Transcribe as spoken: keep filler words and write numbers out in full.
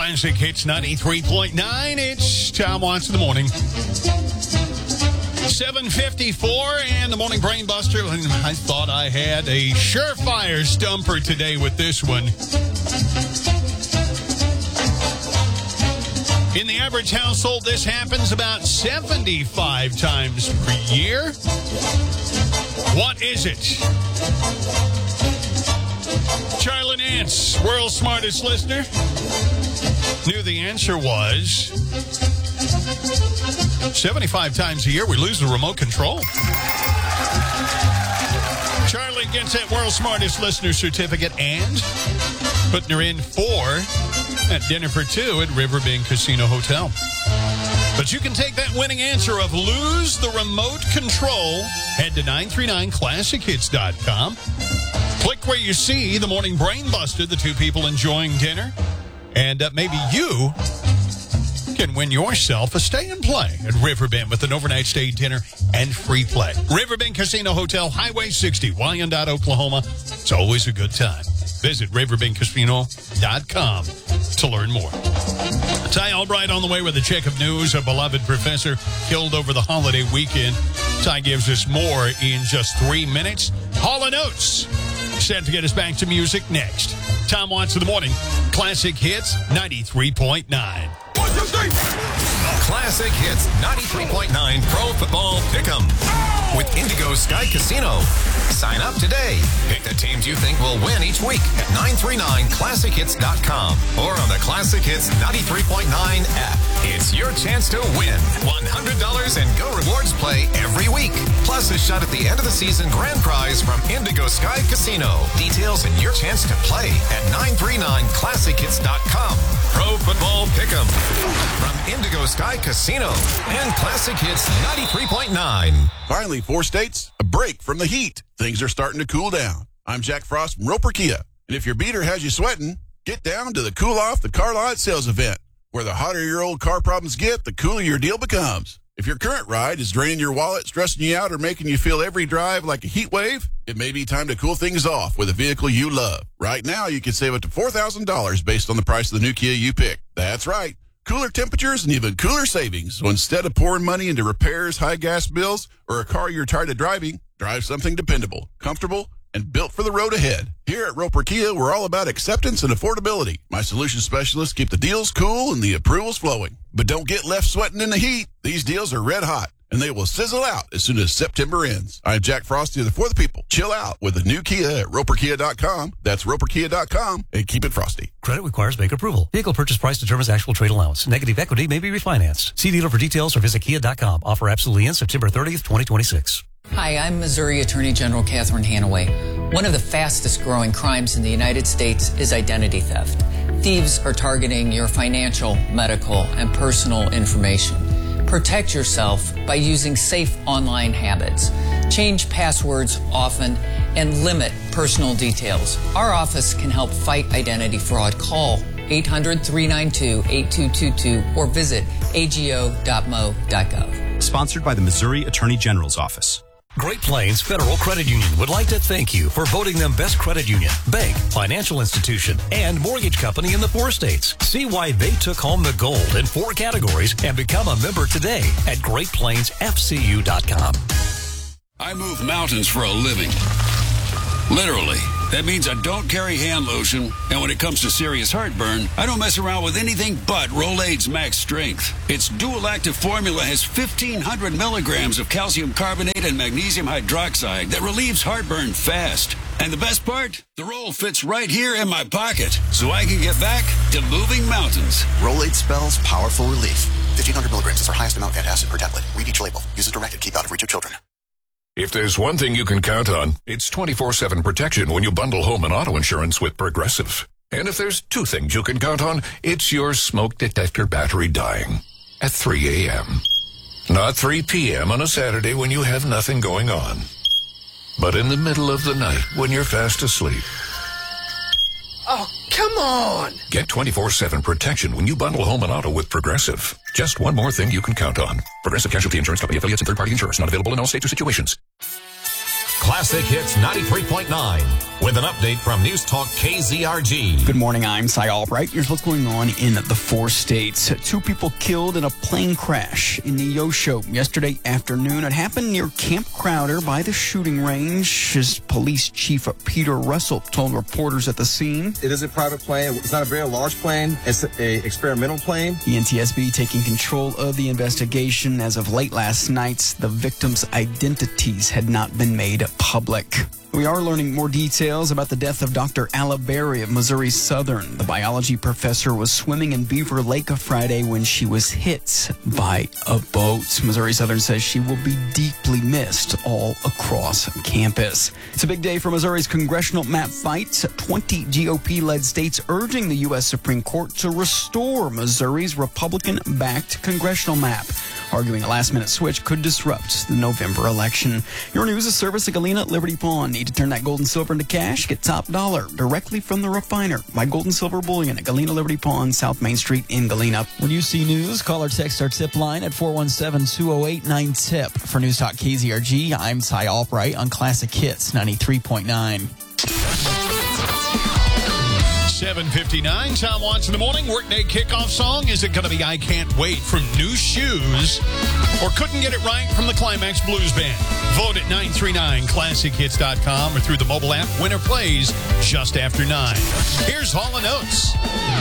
Classic Hits ninety-three point nine. It's Tom Watts in the morning. seven fifty-four and the Morning Brain Buster. I thought I had a surefire stumper today with this one. In the average household, this happens about seventy-five times per year. What is it? Charlie Nance, world's smartest listener, knew the answer was seventy-five times a year we lose the remote control. Charlie gets that world's smartest listener certificate and putting her in for at dinner for two at Riverbend Casino Hotel. But you can take that winning answer of lose the remote control. Head to nine three nine classic hits dot com. Click where you see the Morning Brain Buster, the two people enjoying dinner. And uh, maybe you can win yourself a stay and play at Riverbend with an overnight stay, dinner, and free play. Riverbend Casino Hotel, Highway sixty, Wyandotte, Oklahoma. It's always a good time. Visit riverbend casino dot com to learn more. Ty Albright on the way with a check of news. A beloved professor killed over the holiday weekend. Ty gives us more in just three minutes. Hall and Oates set to get us back to music next. Tom Watts in the morning. Classic Hits ninety-three point nine. One, two, three. Classic Hits ninety-three point nine Pro Football Pick'em with Indigo Sky Casino. Sign up today. Pick the teams you think will win each week at nine three nine classic hits dot com or on the Classic Hits ninety-three point nine app. It's your chance to win one hundred dollars in Go Rewards play every week. Plus a shot at the end of the season grand prize from Indigo Sky Casino. Details and your chance to play at nine three nine classic hits dot com. Pro Football Pick'em from Indigo Sky Casino and Classic Hits ninety-three point nine. Finally, four states, a break from the heat. Things are starting to cool down. I'm Jack Frost from Roper Kia. And if your beater has you sweating, get down to the Cool Off the Car Lot sales event, where the hotter your old car problems get, the cooler your deal becomes. If your current ride is draining your wallet, stressing you out, or making you feel every drive like a heat wave, it may be time to cool things off with a vehicle you love. Right now, you can save up to four thousand dollars based on the price of the new Kia you pick. That's right. Cooler temperatures and even cooler savings. So instead of pouring money into repairs, high gas bills, or a car you're tired of driving, drive something dependable, comfortable, and built for the road ahead. Here at Roper Kia, we're all about acceptance and affordability. My solution specialists keep the deals cool and the approvals flowing. But don't get left sweating in the heat. These deals are red hot, and they will sizzle out as soon as September ends. I'm Jack Frost here for the people. Chill out with the new Kia at roper kia dot com. That's roper kia dot com, and keep it frosty. Credit requires bank approval. Vehicle purchase price determines actual trade allowance. Negative equity may be refinanced. See dealer for details or visit kia dot com. Offer absolutely ends September thirtieth, twenty twenty-six. Hi, I'm Missouri Attorney General Catherine Hanaway. One of the fastest growing crimes in the United States is identity theft. Thieves are targeting your financial, medical, and personal information. Protect yourself by using safe online habits. Change passwords often and limit personal details. Our office can help fight identity fraud. Call eight hundred, three nine two, eight two two two or visit a g o dot m o dot gov. Sponsored by the Missouri Attorney General's Office. Great Plains Federal Credit Union would like to thank you for voting them best credit union, bank, financial institution, and mortgage company in the four states. See why they took home the gold in four categories and become a member today at great plains f c u dot com. I move mountains for a living. Literally. That means I don't carry hand lotion, and when it comes to serious heartburn, I don't mess around with anything but Rolaids Max Strength. Its dual-active formula has fifteen hundred milligrams of calcium carbonate and magnesium hydroxide that relieves heartburn fast. And the best part? The roll fits right here in my pocket, so I can get back to moving mountains. Rolaids spells powerful relief. fifteen hundred milligrams is our highest amount of antacid per tablet. Read each label. Use as directed. Keep out of reach of children. If there's one thing you can count on, it's twenty-four seven protection when you bundle home and auto insurance with Progressive. And if there's two things you can count on, it's your smoke detector battery dying at three a.m. Not three p.m. on a Saturday when you have nothing going on, but in the middle of the night when you're fast asleep. Oh, come on! Get twenty-four seven protection when you bundle home and auto with Progressive. Just one more thing you can count on. Progressive Casualty Insurance Company, affiliates, and third-party insurers. Not available in all states or situations. Classic Hits ninety-three point nine with an update from News Talk K Z R G. Good morning, I'm Cy Albright. Here's what's going on in the four states. Two people killed in a plane crash in Neosho yesterday afternoon. It happened near Camp Crowder by the shooting range. As Police Chief Peter Russell told reporters at the scene. It is a private plane. It's not a very large plane. It's an experimental plane. The N T S B taking control of the investigation. As of late last night, the victims' identities had not been made public. We are learning more details about the death of Doctor Alla Berry of Missouri Southern. The biology professor was swimming in Beaver Lake on Friday when she was hit by a boat. Missouri Southern says she will be deeply missed all across campus. It's a big day for Missouri's congressional map fight. twenty G O P-led states urging the U S Supreme Court to restore Missouri's Republican-backed congressional map, arguing a last-minute switch could disrupt the November election. Your news is service at Galena Liberty Pawn. Need to turn that gold and silver into cash? Get top dollar directly from the refiner. Buy gold and silver bullion at Galena Liberty Pawn, South Main Street in Galena. When you see news, call or text our tip line at four one seven, two oh eight, nine tip. For News Talk K Z R G, I'm Cy Albright on Classic Hits ninety-three point nine. seven fifty-nine, Tom Watts in the morning. Workday kickoff song. Is it going to be I Can't Wait from New Shoes? Or Couldn't Get It Right from the Climax Blues Band? Vote at nine three nine classic hits dot com or through the mobile app. Winner plays just after nine. Here's Hall and Oates.